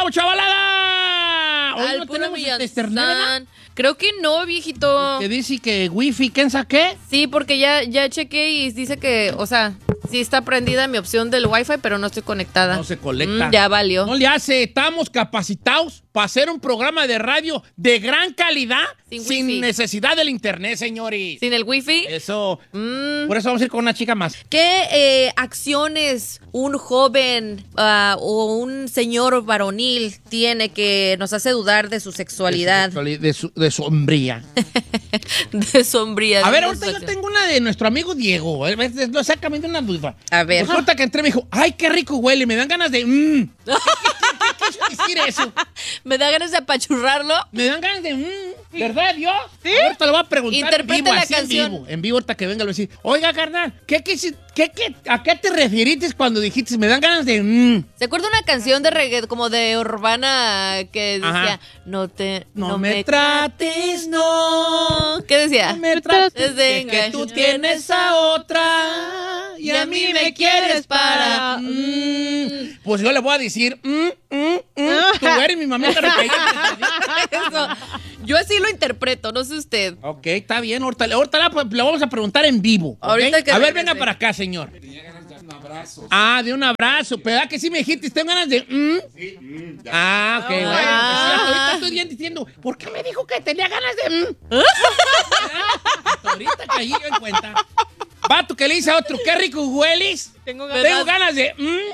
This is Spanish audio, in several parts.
chavo, chavalada! Hoy Al no puro tenemos Millán. ¿verdad? Creo que no, viejito. Que dice que wifi, ¿quién saqué? Sí, porque ya chequé y dice que, o sea, sí está prendida mi opción del Wi-Fi, pero no estoy conectada. No se conecta. Ya valió. No le hace, estamos capacitados para hacer un programa de radio de gran calidad Sin sin wifi. necesidad del internet, señores. Sin el Wi-Fi. Eso. Por eso vamos a ir con una chica más. ¿Qué acciones un joven o un señor varonil tiene que nos hace dudar de su sexualidad? De su hombría. De sombría. A ver, ahorita yo tengo una de nuestro amigo Diego. Exactamente una duda. A ver. Pues ahorita que entré me dijo, ay, qué rico huele, me dan ganas de... ¿Qué quiere decir eso? Me da ganas de apachurrarlo. Me dan ganas de... ¿Verdad, Dios? Sí. Ahorita le voy a preguntar Interprete en vivo, la así canción. en vivo. En vivo, ahorita que venga, le voy a decir, oiga, carnal, ¿a qué te referiste cuando dijiste, me dan ganas de... ¿Se acuerda una canción de reggae como de urbana que decía, Ajá. no me trates, no? ¿Qué decía? No me trates de de que tú engañar. tienes a otra y a mí me quieres para... Pues yo le voy a decir, tú eres mi mamita repeída. Eso. Yo así lo interpreto, no sé usted. Ok, está bien, ahorita le vamos a preguntar en vivo. ¿ok? Ahorita que a ver, regrese. venga para acá, señor. Ah, de un abrazo. ¿Verdad que sí me dijiste? Tengo ganas de... Ah, ok, bueno. Pues, ahorita estoy bien diciendo, ¿por qué me dijo que tenía ganas de... Hasta ahorita caí yo en cuenta. Vato que le dice a otro, qué rico hueles. Tengo ganas de...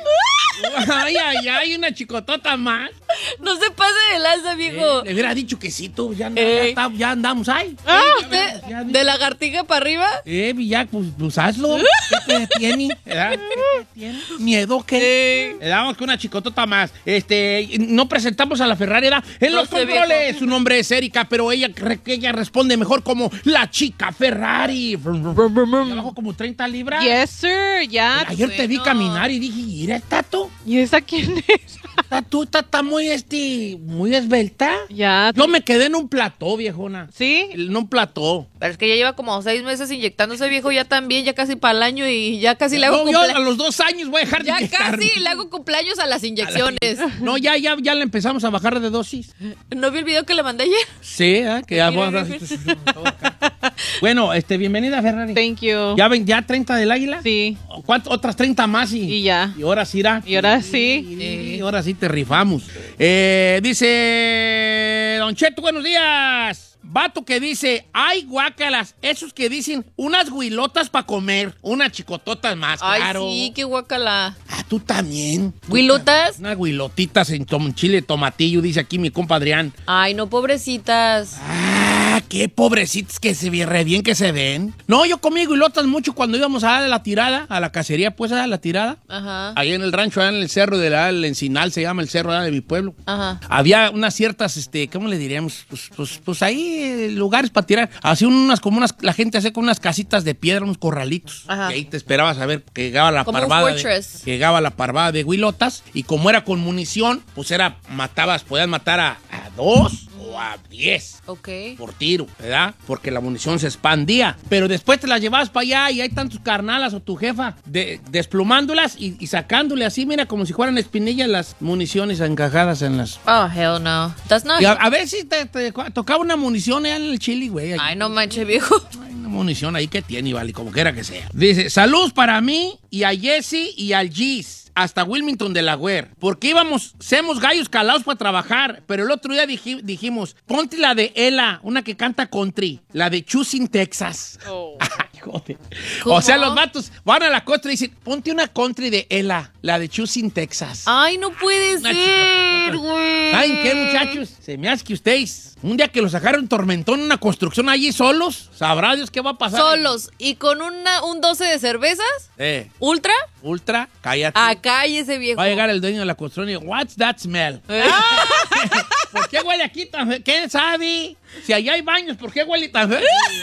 Ay, una chicotota más. No se pase de lanza, viejo. Le hubiera dicho que sí, tú, ya andamos ahí. ¿Usted de lagartija para arriba? Ya, pues hazlo. ¿Qué te tiene? ¿Verdad? ¿Qué te tiene? ¿Miedo qué? Le damos con una chicotota más. No presentamos a la Ferrari, ¿verdad? En No los sé, controles, viejo. su nombre es Erika, pero ella responde mejor como la chica Ferrari. Y abajo como 30 libras. Yes, sir. Ya. Ayer te vi caminar y dije, mira, Tato. ¿Y esa quién es? Tú está muy, muy esbelta. Ya. Yo me quedé en un plató, viejona. ¿Sí? En un plató. Pero es que ya lleva como 6 meses inyectándose, viejo, ya también, ya casi para el año y ya casi le hago No, yo a cumpleaños. los 2 años voy a dejar de Ya inyectarme. casi le hago cumpleaños a las inyecciones. No, ya le empezamos a bajar de dosis. ¿No vi el video que le mandé ayer? Sí, que ya Mira, voy a mira. Bueno, bienvenida, Ferrari. Thank you. ¿Ya 30 del águila? Sí. Otras 30 más Y ya. Y ahora sí irá. Y ahora sí. Y ahora sí te rifamos. Dice Don Cheto, buenos días. Vato que dice, ay, guácalas, esos que dicen unas huilotas para comer, unas chicototas más, Ay, claro. sí, qué guacala. Ah, tú también. ¿Huilotas? Unas huilotitas en chile tomatillo, dice aquí mi compa Adrián. Ay, no, pobrecitas. Ah, qué pobrecitos que se ve re bien que se ven. No, yo comí huilotas mucho cuando íbamos a la tirada, a la cacería, pues, a la tirada. Ajá. Ahí en el rancho, allá en el cerro el Encinal, se llama el cerro allá de mi pueblo. Ajá. Había unas ciertas, ¿cómo le diríamos? Pues ahí lugares para tirar. Hacía la gente hacía con unas casitas de piedra, unos corralitos. Ajá. Y ahí te esperabas a ver que llegaba la Como un parvada. fortress. Llegaba la parvada de huilotas. Y como era con munición, pues podías matar a 2 o a 10. Ok. Por tiro, ¿verdad? Porque la munición se expandía. Pero después te las llevabas para allá y hay tantos carnalas o tu jefa desplumándolas y sacándole así, mira, como si fueran espinillas las municiones encajadas en las... Oh, hell no. That's not... Y a ver si te tocaba una munición allá en el Chile, güey. Ay, no manches, viejo. Hay una munición ahí que tiene, vale, como quiera que sea. Dice, saludos para mí y a Jesse y al Gis. Hasta Wilmington, Delaware. Porque somos gallos calados para trabajar. Pero el otro día dijimos, ponte la de Ella, una que canta country. La de Choosing, Texas. Oh. Ay, joder. ¿Cómo? O sea, los vatos van a la costa y dicen, ponte una country de Ella, la de Choosing, Texas. Ay, no puede Una ser, chica. güey. ¿Saben qué, muchachos? Se me hace que ustedes, un día que los sacaron tormentón en una construcción allí solos, sabrá Dios qué va a pasar. Solos. ¿Y con un 12 de cervezas? ¿Ultra? Ultra, cállate. Cállese, viejo. Va a llegar el dueño de la construcción y what's that smell? ¿Por qué huele aquí tan feo? ¿Quién sabe? Si allá hay baños, ¿por qué huele tan feo?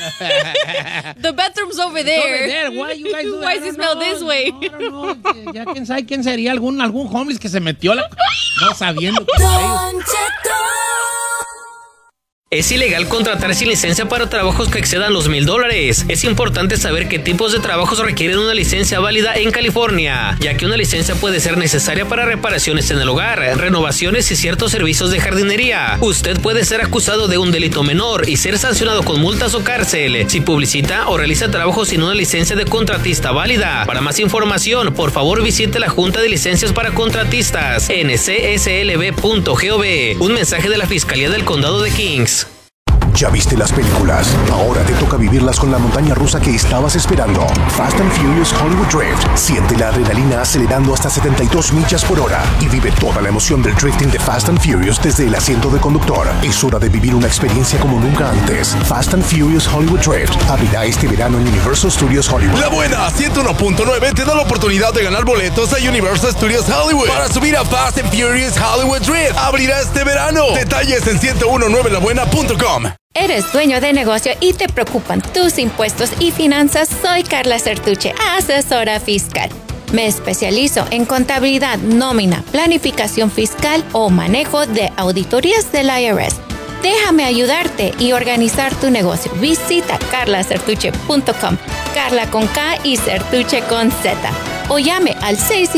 The bathroom's over there. Over there. Why you guys do that? Why does it smell this way? No. Ya quién sabe quién sería algún homeless que se metió no sabiendo que era ellos. Don Cheto. Es ilegal contratar sin licencia para trabajos que excedan los $1,000. Es importante saber qué tipos de trabajos requieren una licencia válida en California, ya que una licencia puede ser necesaria para reparaciones en el hogar, renovaciones y ciertos servicios de jardinería. Usted puede ser acusado de un delito menor y ser sancionado con multas o cárcel si publicita o realiza trabajos sin una licencia de contratista válida. Para más información, por favor visite la Junta de Licencias para Contratistas, ncslb.gov. Un mensaje de la Fiscalía del Condado de Kings. ¿Ya viste las películas? Ahora te toca vivirlas con la montaña rusa que estabas esperando. Fast and Furious Hollywood Drift. Siente la adrenalina acelerando hasta 72 millas por hora y vive toda la emoción del drifting de Fast and Furious desde el asiento de conductor. Es hora de vivir una experiencia como nunca antes. Fast and Furious Hollywood Drift abrirá este verano en Universal Studios Hollywood. La buena 101.9 te da la oportunidad de ganar boletos a Universal Studios Hollywood para subir a Fast and Furious Hollywood Drift. Abrirá este verano. Detalles en 1019labuena.com. ¿Eres dueño de negocio y te preocupan tus impuestos y finanzas? Soy Carla Certuche, asesora fiscal. Me especializo en contabilidad, nómina, planificación fiscal o manejo de auditorías del IRS. Déjame ayudarte y organizar tu negocio. Visita carlacertuche.com, Carla con K y Certuche con Z. O llame al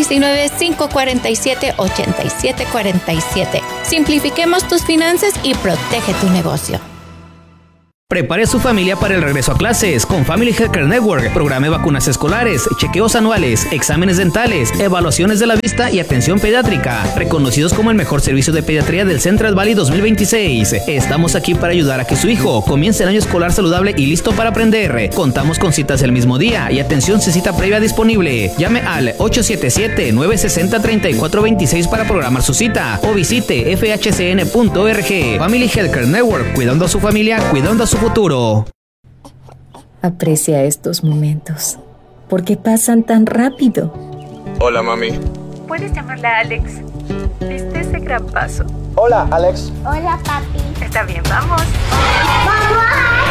619-547-8747. Simplifiquemos tus finanzas y protege tu negocio. Prepare a su familia para el regreso a clases con Family Healthcare Network. Programe vacunas escolares, chequeos anuales, exámenes dentales, evaluaciones de la vista y atención pediátrica. Reconocidos como el mejor servicio de pediatría del Central Valley 2026. Estamos aquí para ayudar a que su hijo comience el año escolar saludable y listo para aprender. Contamos con citas el mismo día y atención sin cita previa disponible. Llame al 877-960-3426 para programar su cita o visite fhcn.org. Family Healthcare Network, cuidando a su familia, cuidando a su futuro. Aprecia estos momentos, porque pasan tan rápido. Hola, mami. Puedes llamarle a Alex. ¿Viste ese gran paso? Hola, Alex. Hola, papi. Está bien, vamos. ¡Vamos!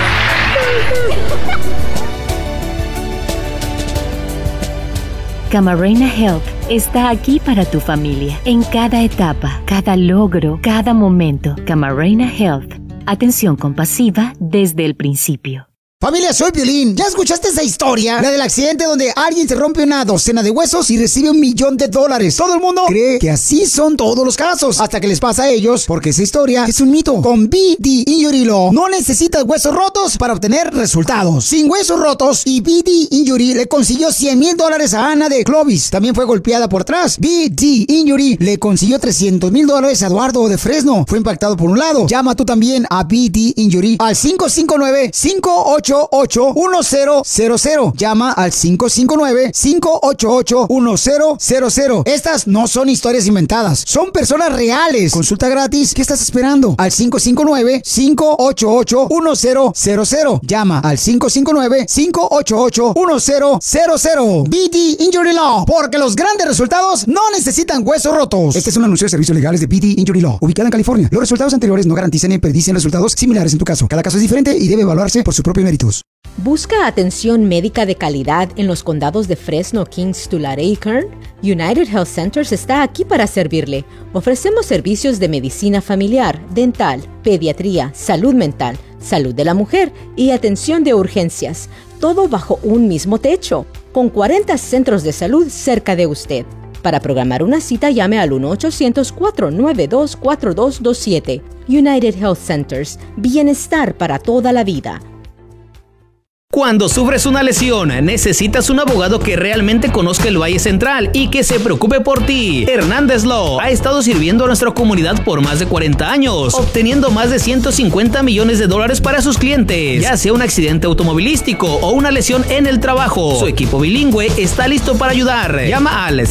Camarena Health está aquí para tu familia, en cada etapa, cada logro, cada momento. Camarena Health. Atención compasiva desde el principio. Familia, soy Piolín. ¿Ya escuchaste esa historia? La del accidente donde alguien se rompe una docena de huesos y recibe $1 millón. Todo el mundo cree que así son todos los casos, hasta que les pasa a ellos, porque esa historia es un mito. Con BD Injury Law no necesitas huesos rotos para obtener resultados. Sin huesos rotos, y BD Injury le consiguió $100,000 a Ana de Clovis. También fue golpeada por atrás. BD Injury le consiguió $300,000 a Eduardo de Fresno. Fue impactado por un lado. Llama tú también a BD Injury al 559-58 588-1000. Llama al 559-588-1000. Estas no son historias inventadas, son personas reales. Consulta gratis. ¿Qué estás esperando? Al 559-588-1000. Llama al 559-588-1000. BD Injury Law, porque los grandes resultados no necesitan huesos rotos. Este es un anuncio de servicios legales de BD Injury Law, ubicada en California. Los resultados anteriores no garantizan ni predicen resultados similares en tu caso. Cada caso es diferente y debe evaluarse por su propio mérito. ¿Busca atención médica de calidad en los condados de Fresno, Kings, Tulare y Kern? United Health Centers está aquí para servirle. Ofrecemos servicios de medicina familiar, dental, pediatría, salud mental, salud de la mujer y atención de urgencias, todo bajo un mismo techo, con 40 centros de salud cerca de usted. Para programar una cita, llame al 1-800-492-4227. United Health Centers, bienestar para toda la vida. Cuando sufres una lesión, necesitas un abogado que realmente conozca el Valle Central y que se preocupe por ti. Hernández Law ha estado sirviendo a nuestra comunidad por más de 40 años, obteniendo más de $150 millones para sus clientes, ya sea un accidente automovilístico o una lesión en el trabajo. Su equipo bilingüe está listo para ayudar. Llama al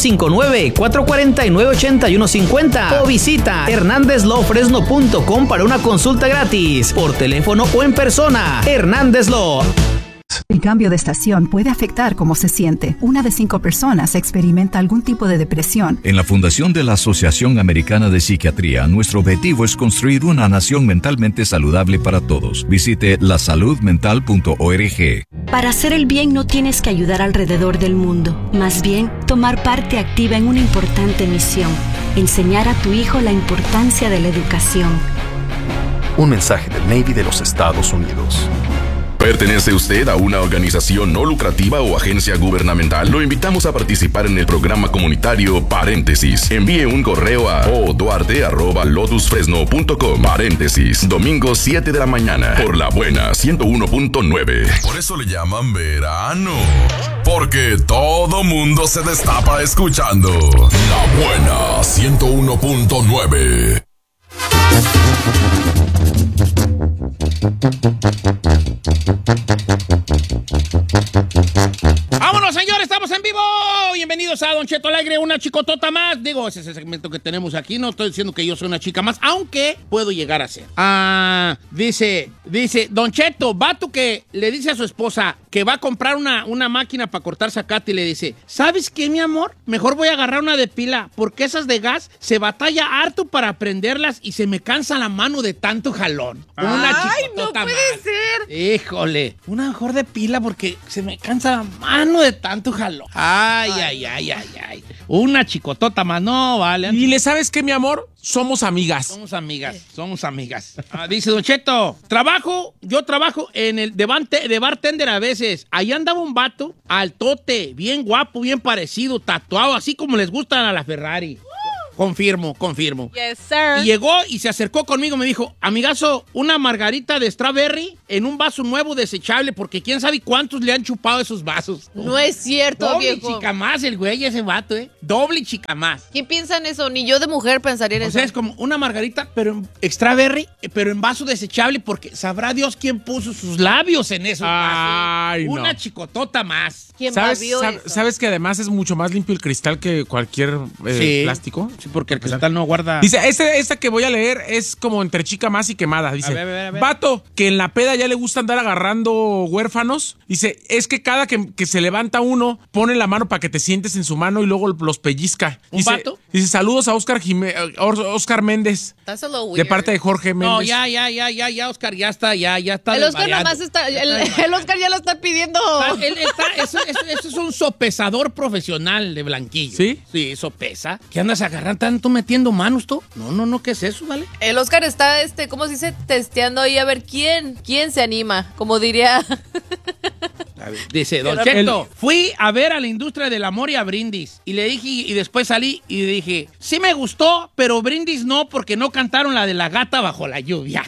559-449-8150 o visita hernandezlawfresno.com para una consulta gratis, por teléfono o en persona. Hernández Law. El cambio de estación puede afectar cómo se siente. 1 de 5 personas experimenta algún tipo de depresión. En la Fundación de la Asociación Americana de Psiquiatría, nuestro objetivo es construir una nación mentalmente saludable para todos. Visite lasaludmental.org. Para hacer el bien no tienes que ayudar alrededor del mundo, más bien tomar parte activa en una importante misión: enseñar a tu hijo la importancia de la educación. Un mensaje del Navy de los Estados Unidos. ¿Pertenece usted a una organización no lucrativa o agencia gubernamental? Lo invitamos a participar en el programa comunitario Paréntesis. Envíe un correo a oduarte@lotusfresno.com. Paréntesis, domingo 7 de la mañana, por La Buena 101.9. Por eso le llaman verano. Porque todo mundo se destapa escuchando La Buena 101.9. ¡Vámonos, señores! ¡Estamos en vivo! Bienvenidos a Don Cheto al Aire, una chicotota más. Digo, ese es el segmento que tenemos aquí. No estoy diciendo que yo soy una chica más, aunque puedo llegar a ser. Dice, Don Cheto, vato que le dice a su esposa que va a comprar una máquina para cortar zacate y le dice, ¿sabes qué, mi amor? Mejor voy a agarrar una de pila, porque esas de gas se batalla harto para prenderlas y se me cansa la mano de tanto jalón. Una chicotota no puede más. ser. Híjole, una mejor de pila porque se me cansa la mano de tanto jalón. Ay. Una chicotota más, no, vale. Y le sabes qué, mi amor, somos amigas. Somos amigas. Dice Don Cheto, yo trabajo en el de bartender a veces. Ahí andaba un vato, altote, bien guapo, bien parecido, tatuado, así como les gustan a la Ferrari. Confirmo. Yes, sir. Y llegó y se acercó conmigo, me dijo, amigazo, una margarita de strawberry en un vaso nuevo desechable, porque quién sabe cuántos le han chupado esos vasos. No es cierto, Doble viejo. chica más el güey, ese vato, Doble chica más. ¿Quién piensa en eso? Ni yo de mujer pensaría en eso. O sea, es como una margarita, pero en strawberry, pero en vaso desechable, porque sabrá Dios quién puso sus labios en esos vasos. Una chicotota más. ¿Quién ¿Sabes que además es mucho más limpio el cristal que cualquier plástico? Sí, porque el cristal no guarda. Dice, esta que voy a leer es como entre chica más y quemada. Dice, a ver. vato que en la peda ya le gusta andar agarrando huérfanos. Dice, es que cada que se levanta uno, pone la mano para que te sientes en su mano y luego los pellizca. ¿Un vato? Dice, saludos a Oscar Méndez. That's a little weird. De parte de Jorge Méndez. No, ya, Oscar, ya está. El Oscar nomás está, el Oscar ya lo está pidiendo. Eso es un sopesador profesional de blanquillo. ¿Sí? Sí, sopesa. ¿Qué andas agarrando tanto metiendo manos tú? No, ¿qué es eso, vale? El Oscar está, ¿cómo se dice? Testeando ahí a ver quién se anima, como diría. A ver, dice, Don Cheto, fui a ver a la industria del amor y a Brindis. Y le dije, y después salí y dije, sí me gustó, pero Brindis no, porque no cantaron la de la gata bajo la lluvia.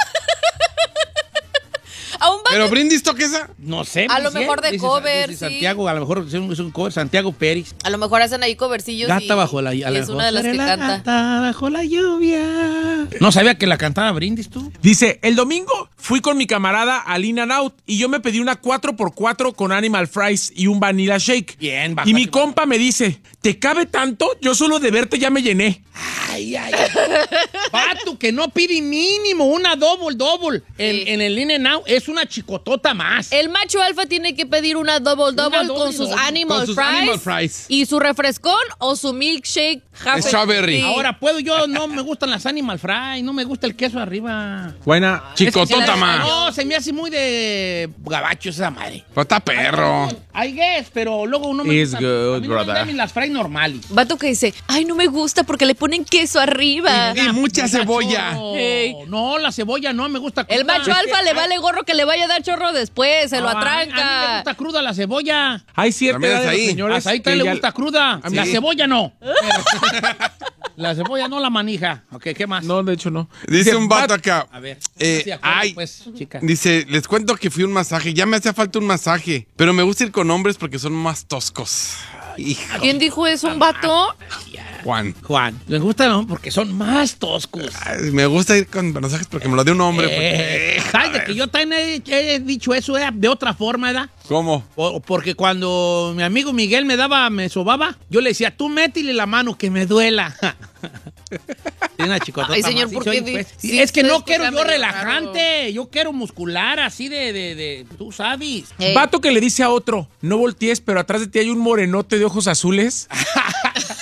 ¿Pero Brindis toca esa? No sé. A lo mejor de cover, dice Santiago, a lo mejor es un cover, Santiago Pérez. A lo mejor hacen ahí covercillos. Gata bajo la lluvia. Es una de las que canta. Gata bajo la lluvia. No sabía que la cantaba Brindis, tú. Dice, el domingo fui con mi camarada al In-N-Out y yo me pedí una 4x4 con animal fries y un vanilla shake. Bien, y mi compa me dice, ¿te cabe tanto? Yo solo de verte ya me llené. Ay. Pato, que no pide mínimo una double. En el In-N-Out es una chicotota más. El macho alfa tiene que pedir una double con sus animal fries y su refrescón o su milkshake strawberry. Sí. Ahora, no me gustan las animal fries, no me gusta el queso arriba. Buena chicotota más. No, se me hace muy de gabacho esa madre. Pero está perro. I guess, pero luego no me It's gusta. good, a mí brother. no me gustan las fries normales. Vato que dice, ay, no me gusta porque le ponen queso arriba. Y mucha cebolla. No, la cebolla no me gusta cruda. El macho alfa le vale gorro que le vaya a dar chorro después, se lo atranca. A mí me gusta cruda la cebolla. Hay cierta edad de los señores Hasta ahí también le gusta cruda. Sí. La cebolla no. La cebolla no la manija. Ok, ¿qué más? No, de hecho no. Dice un vato acá. A ver. Chica. Dice, les cuento que fui a un masaje. Ya me hacía falta un masaje. Pero me gusta ir con hombres porque son más toscos. Hijo. ¿Quién dijo eso? ¿Un vato? Juan. Me gusta porque son más toscos. Ay, me gusta ir con masajes porque me lo dio un hombre. ¿Sabes de que yo también he dicho eso de otra forma, ¿verdad? ¿Cómo? Porque cuando mi amigo Miguel me sobaba, yo le decía, tú métele la mano que me duela. Una chicotota. Ay, señor, más. ¿por Sí, qué? pues. Sí, es que no pues, quiero yo medio relajante, raro. yo quiero muscular, así de tú sabes. Vato que le dice a otro, no voltees, pero atrás de ti hay un morenote de ojos azules.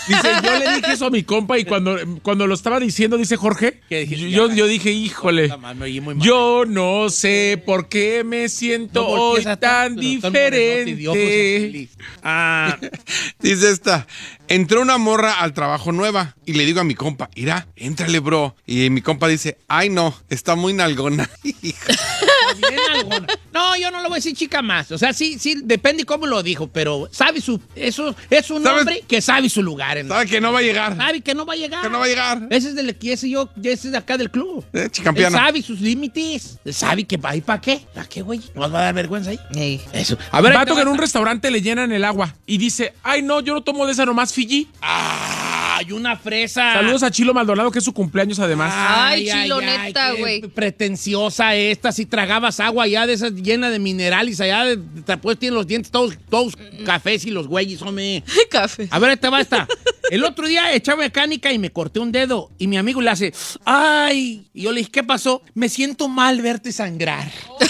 Dice, yo le dije eso a mi compa y cuando lo estaba diciendo, dice Jorge, yo dije, híjole, yo no sé por qué me siento hoy tan diferente. Dice esta, entró una morra al trabajo nueva y le digo a mi compa, mira, éntrale, bro. Y mi compa dice, ay no, está muy nalgona. Bien nalgona. No, yo no lo voy a decir chica más. O sea, sí, depende cómo lo dijo, pero sabe eso es un hombre que sabe su lugar. Sabe que no va a llegar. Sabe que no va a llegar. Que no va a llegar. Ese es ese es de acá del club. Chicampiana. Él sabe sus límites. Él sabe que va a ir para qué. ¿Para qué, güey? ¿Nos va a dar vergüenza ahí? Ey. Eso. A ver, Vato que en un restaurante le llenan el agua y dice, ay no, yo no tomo de esa nomás Fiji. ¡Ay, una fresa! Saludos a Chilo Maldonado, que es su cumpleaños además. Ay, Chilo, neta, güey. Pretenciosa esta. Si tragabas agua allá de esas llena de minerales, allá después tienen los dientes todos cafés y los güeyes, hombre. Café. A ver, ahí te va esta. El otro día echaba mecánica y me corté un dedo. Y mi amigo le hace, ¡ay! Y yo le dije, ¿qué pasó? Me siento mal verte sangrar.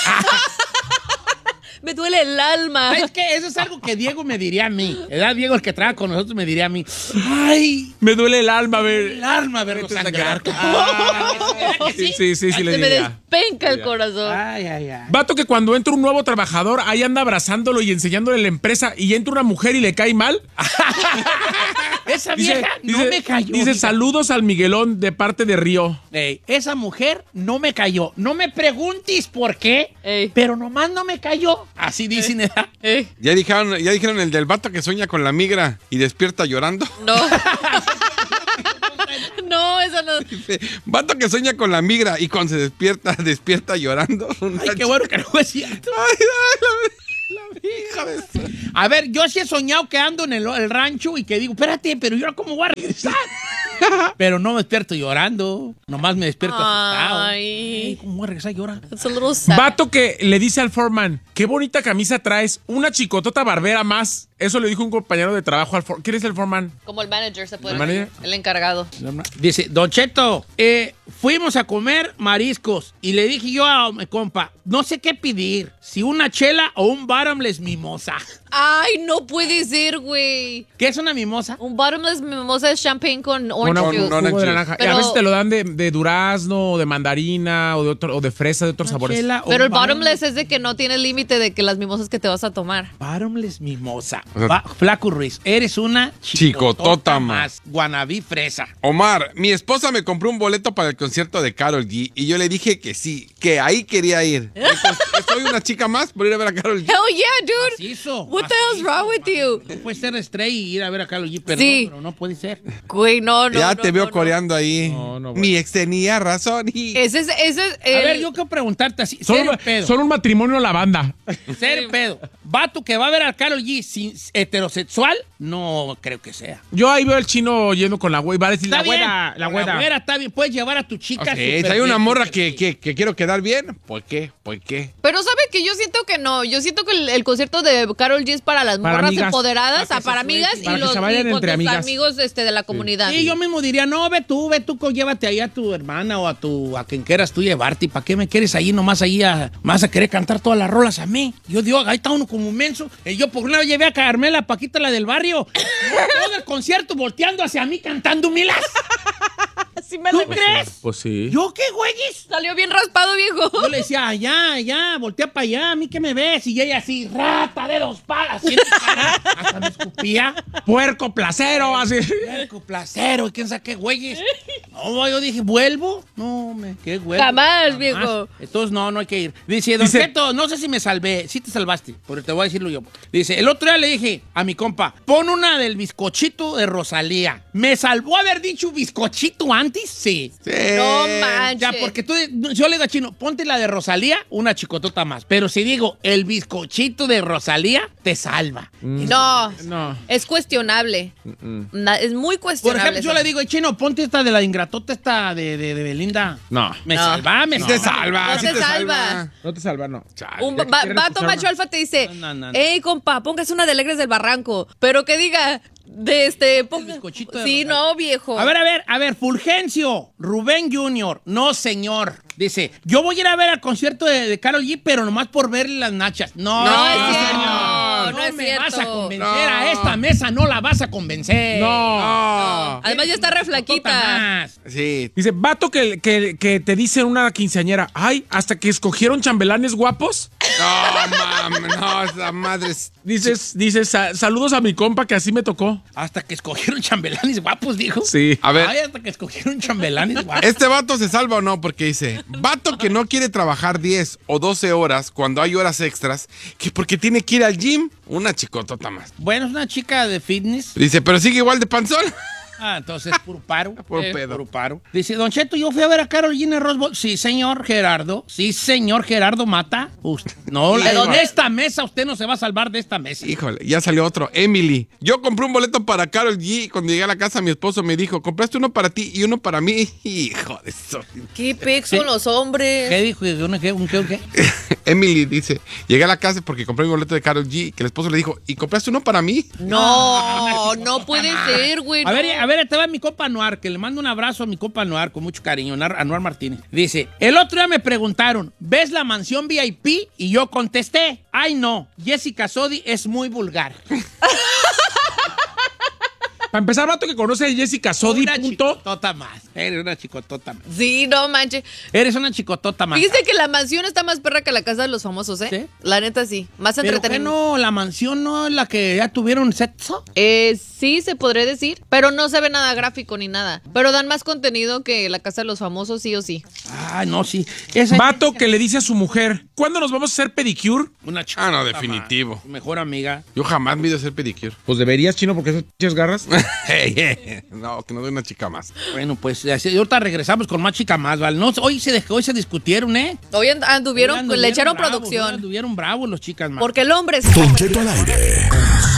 Me duele el alma. Es que eso es algo que Diego me diría a mí. ¿Verdad? Diego, el que trabaja con nosotros, me diría a mí. ¡Ay! Me duele el alma verlo sangrar. Sí, le Se me diría. despenca el corazón. Ay. Vato que cuando entra un nuevo trabajador, ahí anda abrazándolo y enseñándole la empresa y entra una mujer y le cae mal. Esa vieja no me cayó. Dice, saludos al Miguelón de parte de Río. Ey, esa mujer no me cayó. No me preguntes por qué, pero nomás no me cayó. Así dicen. Ya dijeron el del vato que sueña con la migra y despierta llorando. No. No, eso no. Vato que sueña con la migra y cuando se despierta llorando. Ay, qué bueno que no es cierto. A ver, yo sí he soñado que ando en el rancho y que digo, espérate, pero yo cómo voy a regresar. Pero no me despierto llorando, nomás me despierto asustado. Ay, ¿cómo voy a regresar llorando? It's a little sad. Vato que le dice al foreman, qué bonita camisa traes, una chicotota barbera más. Eso le dijo un compañero de trabajo al foreman. ¿Quién es el foreman? Como el manager se puede ¿El manager? decir. El encargado. Dice, Don Cheto, fuimos a comer mariscos y le dije yo a mi compa, no sé qué pedir, si una chela o un bottomless mimosa. Ay, no puede ser, güey. ¿Qué es una mimosa? Un bottomless mimosa es champagne con orange juice. Jugo de naranja. Pero, y a veces te lo dan de durazno, o de mandarina, o de fresa, de otros sabores. Pero el bottomless es de que no tiene límite de que las mimosas que te vas a tomar. Bottomless mimosa. Flaco Ruiz, eres una chicotota más. Guanabí fresa. Omar, mi esposa me compró un boleto para el concierto de Karol G y yo le dije que sí, que ahí quería ir. Soy una chica más por ir a ver a Karol G. Hell yeah, dude. Macizo, What the hell's wrong with you? No puede ser estrella y ir a ver a Karol G, perdón, Sí. pero no puede ser. Güey, no. Ya te veo no. coreando ahí. No, mi ex tenía razón. Ese es A ver, yo quiero preguntarte así. Solo un matrimonio a la banda. Ser pedo. Vato que va a ver a Karol G heterosexual, no creo que sea. Yo ahí veo al chino yendo con la güey. Va a decir, Está la bien. güera. La güera está bien. Puedes llevar a tu chica. Okay, si hay una morra que quiero quedar bien, ¿por qué? Pero ¿sabe que yo siento que no? Yo siento que el concierto de Karol G es para las morras amigas. empoderadas, para amigas para y que los se vayan entre amigas. amigos de la comunidad. Sí, yo mismo diría, no, ve tú, llévate ahí a tu hermana o a quien quieras tú llevarte. ¿Y para qué me quieres ahí nomás ahí vas a querer cantar todas las rolas a mí? Yo digo, ahí está uno como menso. Yo por una vez llevé a Carmela Paquita, la del barrio, todo el concierto volteando hacia mí cantando milas. ¿Sí me ¿Tú lo crees? Pues sí. ¿Yo qué, güeyes? Salió bien raspado, viejo. Yo le decía, allá, voltea para allá, a mí que me ves. Y ella así, rata de 2 palas. Hasta me escupía. Puerco placero, así. Puerco placero, y quién sabe qué, güeyes. No, yo dije, ¿vuelvo? No, qué güey. Jamás, viejo. Entonces, no hay que ir. Dice, Don Cheto, no sé si me salvé. Sí te salvaste, pero te voy a decirlo yo. Dice, el otro día le dije a mi compa, pon una del bizcochito de Rosalía. ¿Me salvó haber dicho bizcochito antes? Sí. No manches. Ya, porque yo le digo a Chino, ponte la de Rosalía, una chicotota más. Pero si digo, el bizcochito de Rosalía, te salva. No. Es cuestionable. Es muy Por cuestionable. ejemplo, yo le digo, Chino, ponte esta de la ingratota, esta de Belinda. No. Me salva, No te salva. No te salva, no. Un vato macho alfa te dice, hey, compa, póngase una de Alegres del Barranco. Pero que diga, bizcochito de sí, Rosalía. no, viejo. A ver, Fulgencio, Rubén Jr., no, señor. Dice, yo voy a ir a ver al concierto de Karol G, pero nomás por verle las nachas. No, es cierto. No es me cierto. vas a convencer. A esta mesa no la vas a convencer. No. Además ya está re flaquita. Sí. Dice, vato que te dice una quinceañera, ay, hasta que escogieron chambelanes guapos. No, mames, no, esa madre es... Dices, saludos a mi compa que así me tocó. Hasta que escogieron chambelanes guapos, dijo. Sí. A ver. Ay, hasta que escogieron chambelanes guapos. ¿Este vato se salva o no? Porque dice, vato que no quiere trabajar 10 o 12 horas cuando hay horas extras, que porque tiene que ir al gym, una chicotota más. Bueno, es una chica de fitness. Dice, pero sigue igual de panzón. Ah, entonces, puro paro. Puro pedo. Puro paro. Dice, Don Cheto, yo fui a ver a Karol G en el Rose Bowl. Sí, señor Gerardo. Sí, señor Gerardo Mata. No, de esta mesa, usted no se va a salvar de esta mesa. Híjole, ya salió otro. Emily. Yo compré un boleto para Karol G. Cuando llegué a la casa, mi esposo me dijo, compraste uno para ti y uno para mí. Hijo de eso. ¿Qué pex son los hombres? ¿Qué dijo? ¿Qué? Emily dice, llegué a la casa porque compré mi boleto de Karol G. Que el esposo le dijo, ¿y compraste uno para mí? No puede ser, güey. A ver, te va mi compa Anuar, que le mando un abrazo a mi compa Anuar con mucho cariño, Anuar Martínez. Dice, el otro día me preguntaron, ¿ves la mansión VIP? Y yo contesté, ay no, Jessica Sodi es muy vulgar. Para empezar, vato que conoce a Jessica Sodi, Una chicotota más. Eres una chicotota más. Sí, no manches. Eres una chicotota más. Fíjese que la mansión está más perra que la casa de los famosos, ¿eh? ¿Sí? La neta sí. Más ¿Pero qué entretenido. no? ¿La mansión no es la que ya tuvieron sexo? Sí, se podría decir. Pero no se ve nada gráfico ni nada. Pero dan más contenido que la casa de los famosos, sí o sí. Ah, no, sí. Vato que le dice a su mujer, ¿cuándo nos vamos a hacer pedicure? Una chicotota no, definitivo. más. Mejor amiga. Yo jamás me he ido a hacer pedicure. Pues deberías, chino, porque esas pinches garras. No, que no doy una chica más. Bueno, pues ahorita regresamos con más chica más, ¿vale? No, hoy se discutieron, ¿eh? Hoy anduvieron, le echaron bravos, producción. Hoy anduvieron bravos los chicas más. Porque el hombre es... Don Cheto al aire.